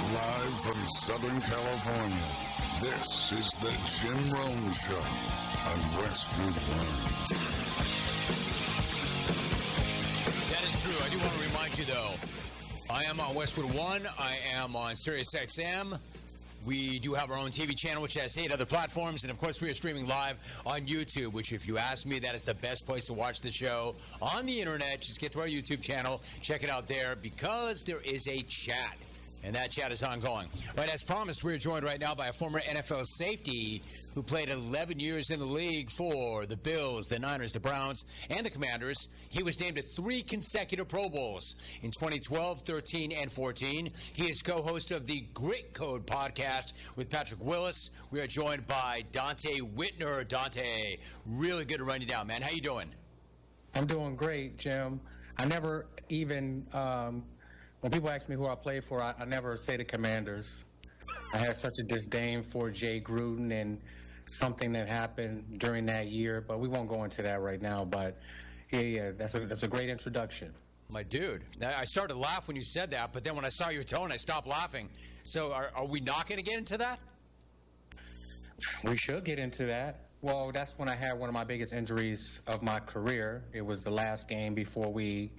Live from Southern California, this is the Jim Rome Show on Westwood One. That is true. I do want to remind you, though, I am on Westwood One. I am on Sirius XM. We do have our own TV channel, which has 8 other platforms. And, of course, we are streaming live on YouTube, which, if you ask me, that is the best place to watch the show on the Internet. Just get to our YouTube channel. Check it out there because there is a chat. And that chat is ongoing. Right, as promised, we're joined right now by a former NFL safety who played 11 years in the league for the Bills, the Niners, the Browns, and the Commanders. He was named to 3 consecutive Pro Bowls in 2012, 13, and 14. He is co-host of the Grit Code podcast with Patrick Willis. We are joined by Donte Whitner. Donte, really good to run you down, man. How you doing? I'm doing great, Jim. I never even... when people ask me who I play for, I never say the Commanders. I had such a disdain for Jay Gruden and something that happened during that year, but we won't go into that right now. But yeah, that's a great introduction. My dude, I started to laugh when you said that, but then when I saw your tone, I stopped laughing. So are we not going to get into that? We should get into that. Well, that's when I had one of my biggest injuries of my career. It was the last game before we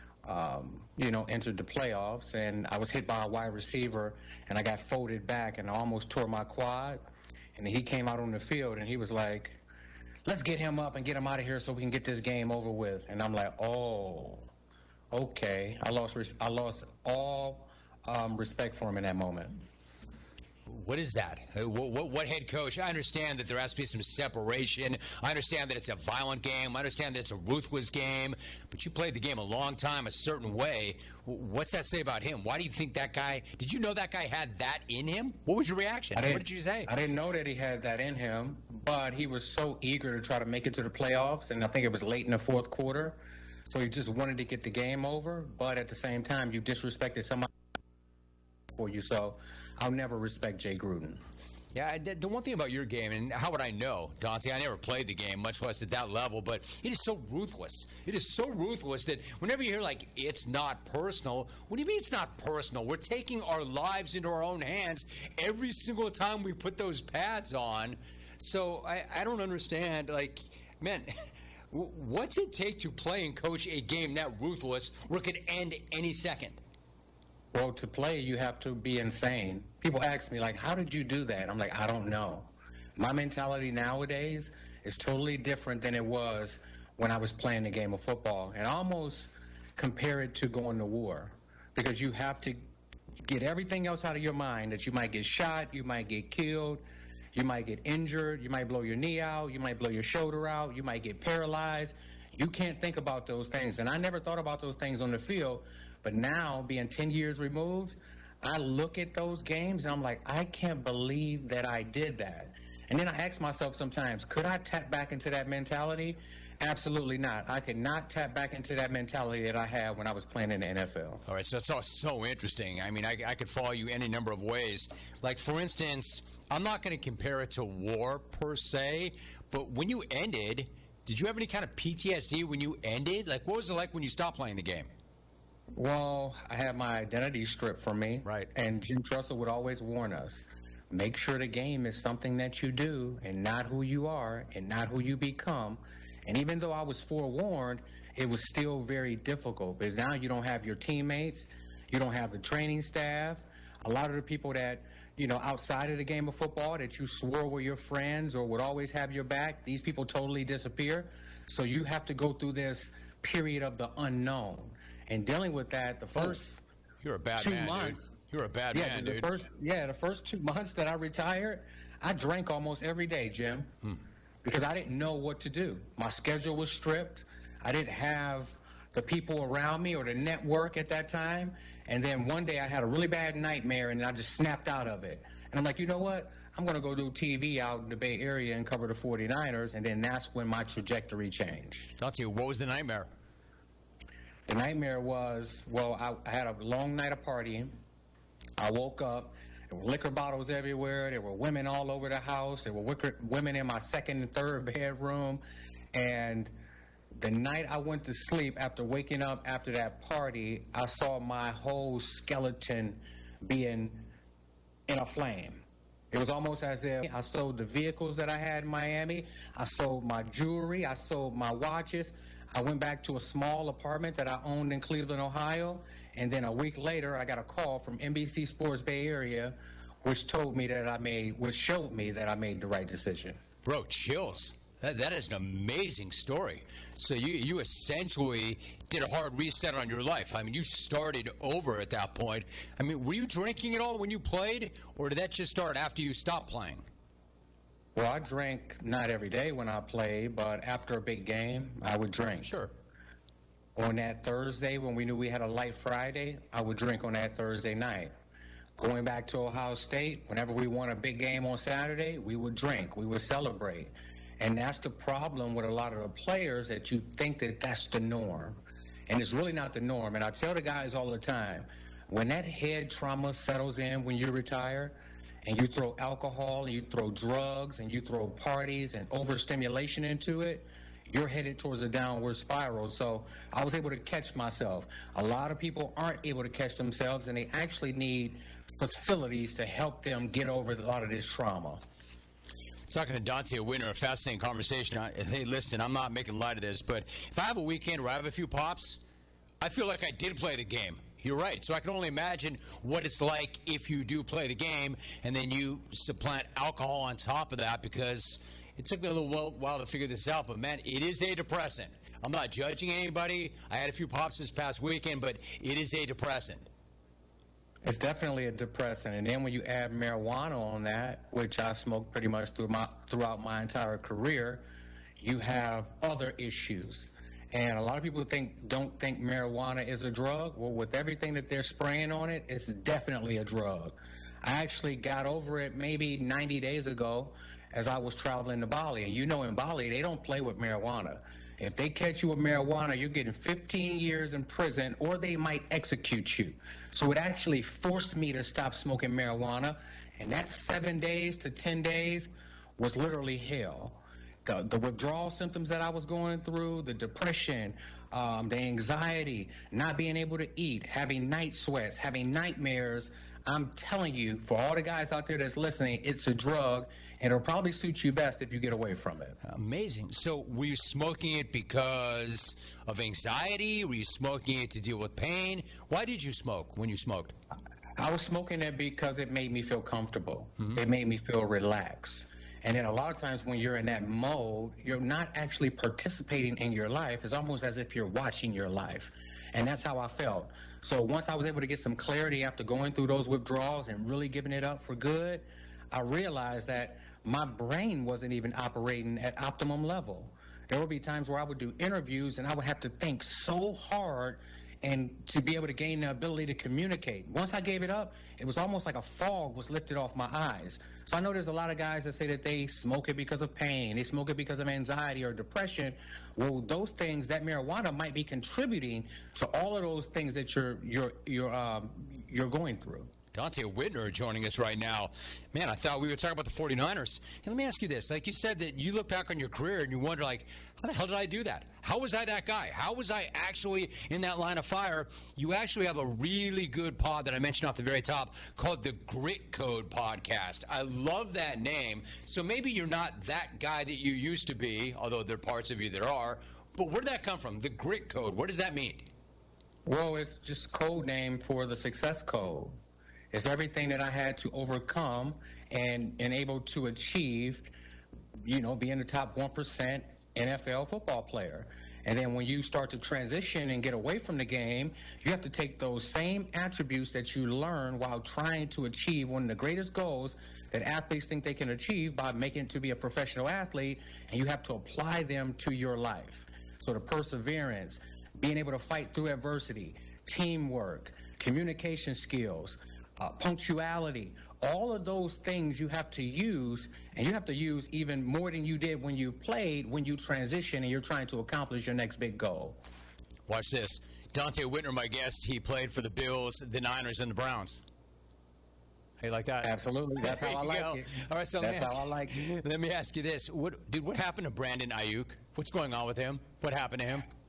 entered the playoffs, and I was hit by a wide receiver, and I got folded back, and I almost tore my quad. And he came out on the field, and he was like, "Let's get him up and get him out of here so we can get this game over with." And I'm like, "Oh, okay." I lost all respect for him in that moment. What is that? What head coach? I understand that there has to be some separation. I understand that it's a violent game. I understand that it's a ruthless game. But you played the game a long time, a certain way. What's that say about him? Why do you think that guy – did you know that guy had that in him? What was your reaction? What did you say? I didn't know that he had that in him, but he was so eager to try to make it to the playoffs, and I think it was late in the fourth quarter. So he just wanted to get the game over, but at the same time, you disrespected somebody for you. So I'll never respect Jay Gruden. Yeah, the one thing about your game, and how would I know, Donte? I never played the game, much less at that level, but it is so ruthless. It is so ruthless that whenever you hear, like, it's not personal, what do you mean it's not personal? We're taking our lives into our own hands every single time we put those pads on. So I don't understand, like, man, what's it take to play and coach a game that ruthless where it could end any second? Well, to play, you have to be insane. People ask me, like, how did you do that? I'm like, I don't know. My mentality nowadays is totally different than it was when I was playing the game of football. And I almost compare it to going to war, because you have to get everything else out of your mind, that you might get shot, you might get killed, you might get injured, you might blow your knee out, you might blow your shoulder out, you might get paralyzed. You can't think about those things. And I never thought about those things on the field. But now, being 10 years removed, I look at those games and I'm like, I can't believe that I did that. And then I ask myself sometimes, could I tap back into that mentality? Absolutely not. I could not tap back into that mentality that I had when I was playing in the NFL. All right, so it's all so interesting. I mean, I could follow you any number of ways. Like, for instance, I'm not going to compare it to war per se, but when you ended, did you have any kind of PTSD when you ended? Like, what was it like when you stopped playing the game? Well, I had my identity stripped from me. Right. And Jim Tressel would always warn us, make sure the game is something that you do and not who you are and not who you become. And even though I was forewarned, it was still very difficult, because now you don't have your teammates, you don't have the training staff. A lot of the people that, outside of the game of football that you swore were your friends or would always have your back, these people totally disappear. So you have to go through this period of the unknown. And dealing with that, the first You're a bad 2 man, months. Dude. You're a bad man, dude. The first 2 months that I retired, I drank almost every day, Jim, because I didn't know what to do. My schedule was stripped. I didn't have the people around me or the network at that time. And then one day I had a really bad nightmare, and I just snapped out of it. And I'm like, you know what? I'm going to go do TV out in the Bay Area and cover the 49ers. And then that's when my trajectory changed. I'll tell you, what was the nightmare? The nightmare was, I had a long night of partying. I woke up. There were liquor bottles everywhere. There were women all over the house. There were women in my second and third bedroom. And the night I went to sleep, after waking up after that party, I saw my whole skeleton being in a flame. It was almost as if I sold the vehicles that I had in Miami. I sold my jewelry. I sold my watches. I went back to a small apartment that I owned in Cleveland, Ohio. And then a week later, I got a call from NBC Sports Bay Area, which showed me that I made the right decision. Bro, chills. That is an amazing story. So you essentially did a hard reset on your life. I mean, you started over at that point. I mean, were you drinking at all when you played, or did that just start after you stopped playing? Well, I drank not every day when I played, but after a big game, I would drink. Sure. On that Thursday, when we knew we had a light Friday, I would drink on that Thursday night. Going back to Ohio State, whenever we won a big game on Saturday, we would drink. We would celebrate. And that's the problem with a lot of the players, that you think that that's the norm. And it's really not the norm. And I tell the guys all the time, when that head trauma settles in when you retire, and you throw alcohol, and you throw drugs, and you throw parties and overstimulation into it, you're headed towards a downward spiral. So I was able to catch myself. A lot of people aren't able to catch themselves, and they actually need facilities to help them get over a lot of this trauma. Talking to Donte Whitner, a fascinating conversation. Hey, listen, I'm not making light of this, but if I have a weekend where I have a few pops, I feel like I did play the game. You're right. So I can only imagine what it's like if you do play the game and then you supplant alcohol on top of that, because it took me a little while to figure this out. But, man, it is a depressant. I'm not judging anybody. I had a few pops this past weekend, but it is a depressant. It's definitely a depressant. And then when you add marijuana on that, which I smoked pretty much throughout my entire career, you have other issues. And a lot of people don't think marijuana is a drug. Well, with everything that they're spraying on it, it's definitely a drug. I actually got over it maybe 90 days ago as I was traveling to Bali. And you know, in Bali, they don't play with marijuana. If they catch you with marijuana, you're getting 15 years in prison, or they might execute you. So it actually forced me to stop smoking marijuana. And that 7 days to 10 days was literally hell. The withdrawal symptoms that I was going through, the depression, the anxiety, not being able to eat, having night sweats, having nightmares. I'm telling you, for all the guys out there that's listening, it's a drug, and it'll probably suit you best if you get away from it. Amazing. So were you smoking it because of anxiety? Were you smoking it to deal with pain? Why did you smoke when you smoked? I was smoking it because it made me feel comfortable. Mm-hmm. It made me feel relaxed. And then a lot of times when you're in that mode, you're not actually participating in your life. It's almost as if you're watching your life. And that's how I felt. So once I was able to get some clarity after going through those withdrawals and really giving it up for good, I realized that my brain wasn't even operating at optimum level. There would be times where I would do interviews and I would have to think so hard and to be able to gain the ability to communicate. Once I gave it up, it was almost like a fog was lifted off my eyes. So I know there's a lot of guys that say that they smoke it because of pain, they smoke it because of anxiety or depression. Well, those things, that marijuana might be contributing to all of those things that you're going through. Donte Whitner joining us right now. Man, I thought we would talk about the 49ers. And let me ask you this. Like you said that you look back on your career and you wonder, like, how the hell did I do that? How was I that guy? How was I actually in that line of fire? You actually have a really good pod that I mentioned off the very top called the Grit Code Podcast. I love that name. So maybe you're not that guy that you used to be, although there are parts of you that are. But where did that come from? The Grit Code. What does that mean? Well, it's just code name for the success code. It's everything that I had to overcome and able to achieve, being the top 1% NFL football player. And then when you start to transition and get away from the game, you have to take those same attributes that you learn while trying to achieve one of the greatest goals that athletes think they can achieve by making it to be a professional athlete, and you have to apply them to your life. So the perseverance, being able to fight through adversity, teamwork, communication skills, punctuality, all of those things you have to use, and you have to use even more than you did when you played, when you transition and you're trying to accomplish your next big goal. Watch this. Donte Whitner, my guest, he played for the Bills, the Niners, and the Browns. How you like that? Absolutely. That's how I like it. All right, so that's how I like it. Let me ask you this. What happened to Brandon Ayuk? What's going on with him? What happened to him?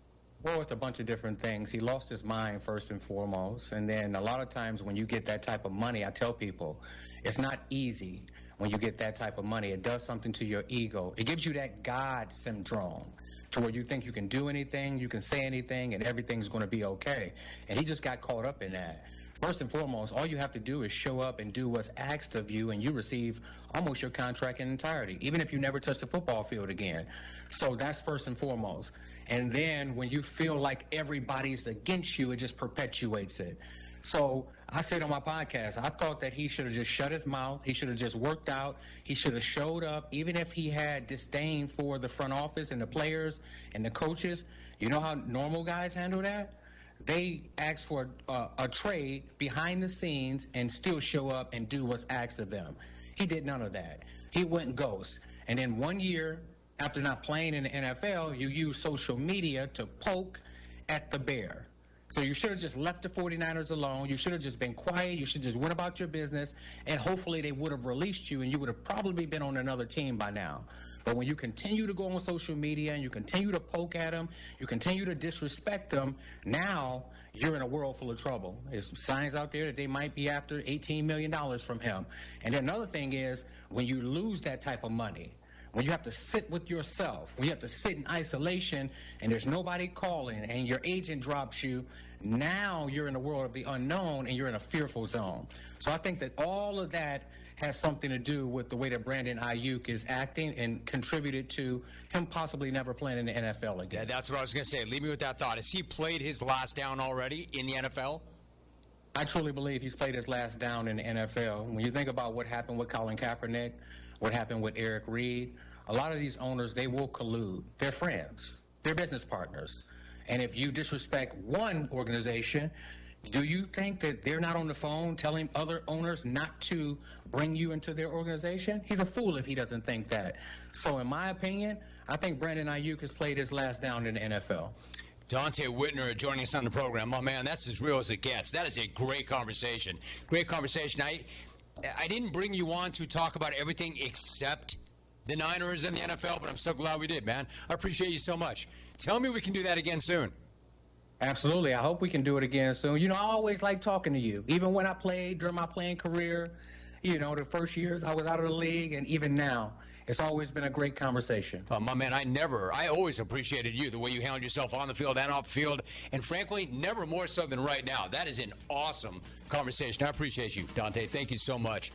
Well, it's a bunch of different things. He lost his mind first and foremost. And then a lot of times when you get that type of money, I tell people, it's not easy when you get that type of money. It does something to your ego. It gives you that God syndrome to where you think you can do anything, you can say anything, and everything's going to be okay. And he just got caught up in that. First and foremost, all you have to do is show up and do what's asked of you, and you receive almost your contract in entirety, even if you never touch the football field again. So that's first and foremost. And then when you feel like everybody's against you, it just perpetuates it. So I said on my podcast, I thought that he should have just shut his mouth. He should have just worked out. He should have showed up, even if he had disdain for the front office and the players and the coaches. You know how normal guys handle that? They ask for a trade behind the scenes and still show up and do what's asked of them. He did none of that. He went ghost. And then 1 year after not playing in the NFL, you use social media to poke at the bear. So you should have just left the 49ers alone. You should have just been quiet. You should just went about your business, and hopefully they would have released you, and you would have probably been on another team by now. But when you continue to go on social media and you continue to poke at them, you continue to disrespect them, now you're in a world full of trouble. There's signs out there that they might be after $18 million from him. And then another thing is, when you lose that type of money, when you have to sit with yourself, when you have to sit in isolation and there's nobody calling and your agent drops you, now you're in the world of the unknown and you're in a fearful zone. So I think that all of that has something to do with the way that Brandon Ayuk is acting and contributed to him possibly never playing in the NFL again. Yeah, that's what I was going to say. Leave me with that thought. Has he played his last down already in the NFL? I truly believe he's played his last down in the NFL. When you think about what happened with Colin Kaepernick, what happened with Eric Reed, a lot of these owners, they will collude. They're friends. They're business partners. And if you disrespect one organization, do you think that they're not on the phone telling other owners not to bring you into their organization? He's a fool if he doesn't think that. So in my opinion, I think Brandon Ayuk has played his last down in the NFL. Donte Whitner joining us on the program. Oh, man, that's as real as it gets. That is a great conversation. Great conversation. I didn't bring you on to talk about everything except the Niners and the NFL, but I'm so glad we did, man. I appreciate you so much. Tell me we can do that again soon. Absolutely. I hope we can do it again soon. You know, I always like talking to you. Even when I played during my playing career, you know, the first years I was out of the league, and even now, it's always been a great conversation. My man, I always appreciated you, the way you handled yourself on the field and off the field, and frankly, never more so than right now. That is an awesome conversation. I appreciate you, Donte. Thank you so much.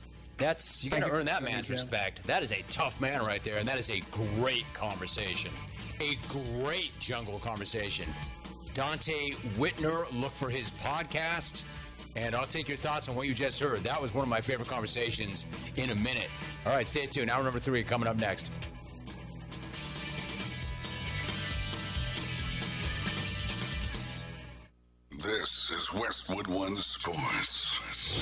You got to earn that man's respect. That is a tough man right there, and that is a great conversation. A great jungle conversation. Donte Whitner, look for his podcast, and I'll take your thoughts on what you just heard. That was one of my favorite conversations in a minute. All right, stay tuned. Hour number 3 coming up next. This is Westwood One Sports.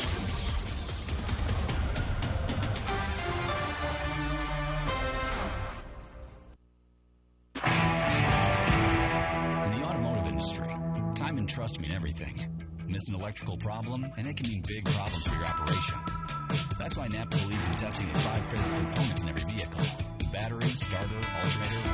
Time and trust mean everything. Miss an electrical problem, and it can mean big problems for your operation. That's why NAPCO believes in testing its 5 critical components in every vehicle: battery, starter, alternator,